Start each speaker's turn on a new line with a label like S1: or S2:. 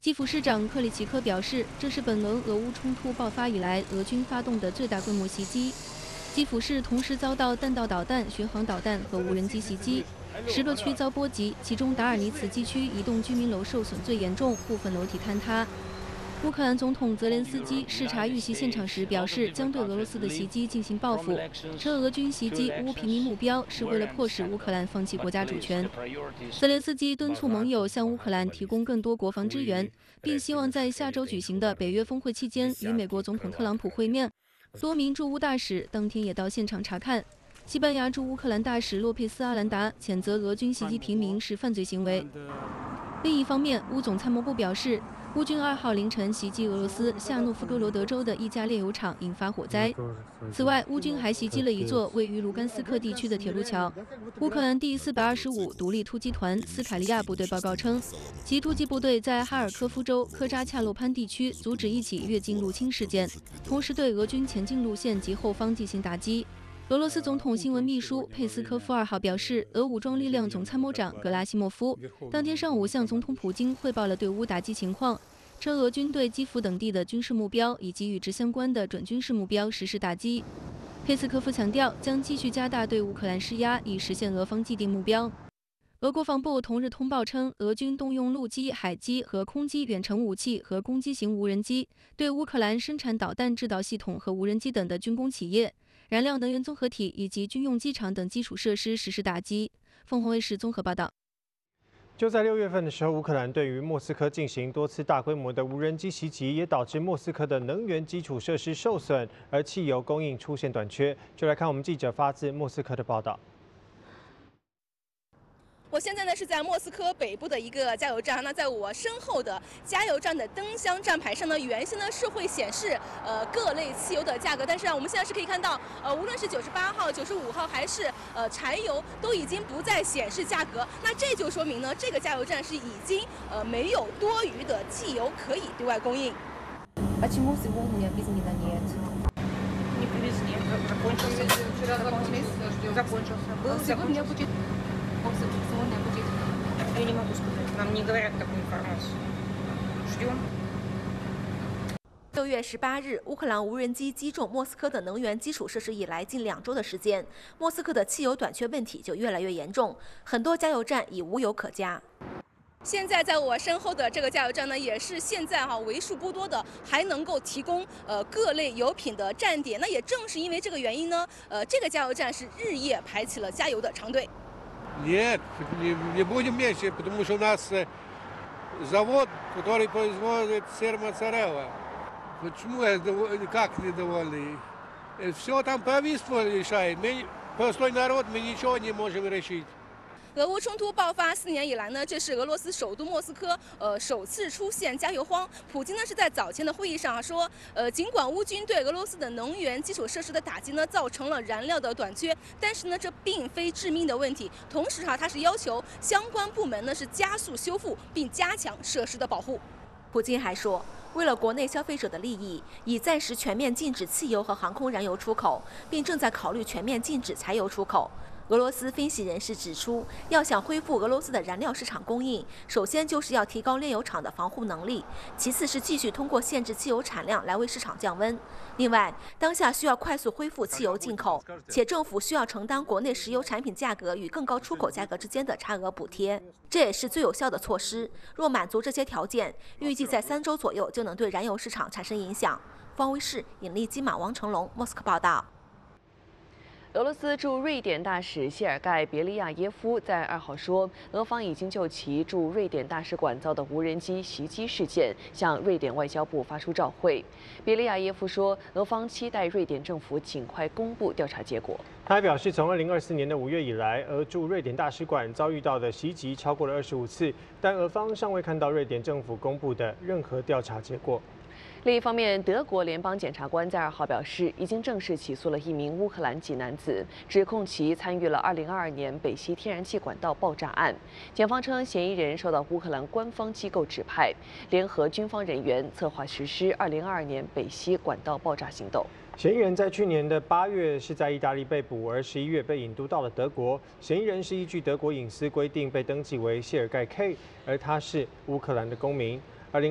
S1: 基辅市长克里奇科表示，这是本轮俄乌冲突爆发以来俄军发动的最大规模袭击。基辅市同时遭到弹道导弹、巡航导弹和无人机袭击，10个区遭波及，其中达尔尼茨基区一栋居民楼受损最严重，部分楼体坍塌。 乌克兰总统泽连斯基视察遇袭现场时表示，将对俄罗斯的袭击进行报复，称俄军袭击乌平民目标是为了迫使乌克兰放弃国家主权。泽连斯基敦促盟友向乌克兰提供更多国防支援，并希望在下周举行的北约峰会期间与美国总统特朗普会面。多名驻乌大使当天也到现场查看。西班牙驻乌克兰大使洛佩斯·阿兰达谴责俄军袭击平民是犯罪行为。另一方面，乌总参谋部表示， 乌军2号凌晨袭击俄罗斯夏诺夫哥罗德州的一家炼油厂，引发火灾。此外，乌军还袭击了一座位于卢甘斯克地区的铁路桥。乌克兰第425独立突击团斯凯利亚部队报告称，其突击部队在哈尔科夫州科扎恰洛潘地区阻止一起越境入侵事件，同时对俄军前进路线及后方进行打击。 俄罗斯总统新闻秘书佩斯科夫2号表示，俄武装力量总参谋长格拉西莫夫当天上午向总统普京汇报了对乌打击情况，称俄军对基辅等地的军事目标以及与之相关的准军事目标实施打击。佩斯科夫强调，将继续加大对乌克兰施压，以实现俄方既定目标。俄国防部同日通报称，俄军动用陆基、海基和空基远程武器和攻击型无人机，对乌克兰生产导弹制导系统和无人机等的军工企业、 燃料能源综合体以及军用机场等基础设施实施打击。凤凰卫视综合报道。
S2: 就在6月份的时候，乌克兰对于莫斯科进行多次大规模的无人机袭击，也导致莫斯科的能源基础设施受损，而汽油供应出现短缺。就来看我们记者发自莫斯科的报道。
S3: 我现在呢是在莫斯科北部的一个加油站，那在我身后的加油站的灯箱站牌上呢，原先呢是会显示各类汽油的价格，但是啊，我们现在是可以看到，无论是98号、95号还是柴油，都已经不再显示价格。那这就说明呢，这个加油站是已经没有多余的汽油可以对外供应。
S4: Почему сегодня бензина нет?
S5: Не привезли. Закончился.
S4: Вчера закончился.
S5: Закончился.
S4: Был сегодня будет. Сегодня будет.
S5: Я не могу сказать. Нам не говорят такую информацию. Ждем.
S3: 6月18日，乌克兰无人机击中莫斯科的能源基础设施以来，近2周的时间，莫斯科的汽油短缺问题就越来越严重，很多加油站已无油可加。 现在在我身后的这个加油站呢，也是现在为数不多的还能够提供各类油品的站点。那也正是因为这个原因呢，这个加油站是日夜排起了加油的长队。
S6: Нет, не будем меньше, потому что у нас завод, который производит сыр моцарелла. Почему как недовольны? Все там правительство решает. Мы, простой народ, мы ничего не можем решить.
S3: 俄乌冲突爆发4年以来呢，这是俄罗斯首都莫斯科首次出现加油荒。普京呢是在早前的会议上说，尽管乌军对俄罗斯的能源基础设施的打击呢造成了燃料的短缺，但是呢这并非致命的问题。同时他是要求相关部门呢是加速修复并加强设施的保护。普京还说，为了国内消费者的利益，已暂时全面禁止汽油和航空燃油出口，并正在考虑全面禁止柴油出口。 俄罗斯分析人士指出，要想恢复俄罗斯的燃料市场供应，首先就是要提高炼油厂的防护能力，其次是继续通过限制汽油产量来为市场降温。另外，当下需要快速恢复汽油进口，且政府需要承担国内石油产品价格与更高出口价格之间的差额补贴，这也是最有效的措施。若满足这些条件，预计在3周左右就能对燃油市场产生影响。方卫视引力金马王成龙莫斯科报道。
S7: 俄罗斯驻瑞典大使谢尔盖·别利亚耶夫在2号说，俄方已经就其驻瑞典大使馆遭的无人机袭击事件向瑞典外交部发出照会。别利亚耶夫说，俄方期待瑞典政府尽快公布调查结果。
S2: 他还表示，从2024年的5月以来，俄驻瑞典大使馆遭遇到的袭击超过了25次，但俄方尚未看到瑞典政府公布的任何调查结果。
S7: 另一方面，德国联邦检察官在2号表示，已经正式起诉了一名乌克兰籍男子，指控其参与了2022年北溪天然气管道爆炸案。检方称，嫌疑人受到乌克兰官方机构指派，联合军方人员策划实施2022年北溪管道爆炸行动。
S2: 嫌疑人在去年的8月是在意大利被捕，而11月被引渡到了德国。嫌疑人是依据德国隐私规定被登记为谢尔盖 K， 而他是乌克兰的公民。